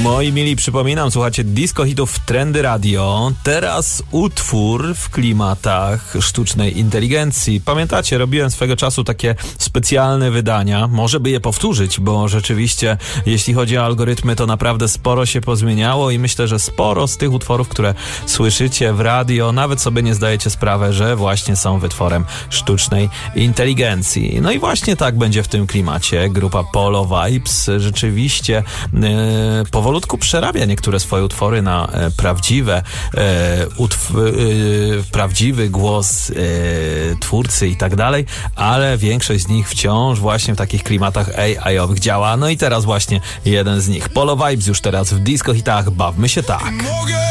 Moi mili, przypominam, słuchacie Disco Hitów Trendy Radio. Teraz utwór w klimatach sztucznej inteligencji. Pamiętacie, robiłem swego czasu takie specjalne wydania. Może by je powtórzyć, bo rzeczywiście, jeśli chodzi o algorytmy, to naprawdę sporo się pozmieniało i myślę, że sporo z tych utworów, które słyszycie w radio, nawet sobie nie zdajecie sprawy, że właśnie są wytworem sztucznej inteligencji. No i właśnie tak będzie w tym klimacie. Grupa Polo Vibes rzeczywiście powolutku przerabia niektóre swoje utwory na prawdziwy głos twórcy i tak dalej, ale większość z nich wciąż właśnie w takich klimatach AI-owych działa. No i teraz właśnie jeden z nich. Polo Vibes już teraz w Disco Hitach. Bawmy się tak.